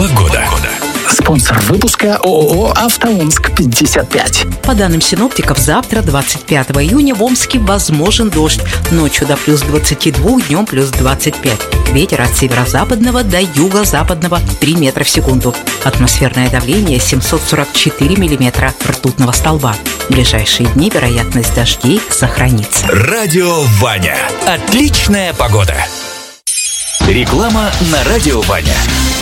Погода. Спонсор выпуска ООО «АвтоОмск-55». По данным синоптиков, завтра, 25 июня, в Омске возможен дождь. Ночью до плюс 22, днем плюс 25. Ветер от северо-западного до юго-западного 3 метра в секунду. Атмосферное давление 744 миллиметра ртутного столба. В ближайшие дни вероятность дождей сохранится. Радио Ваня. Отличная погода. Реклама на Радио Ваня.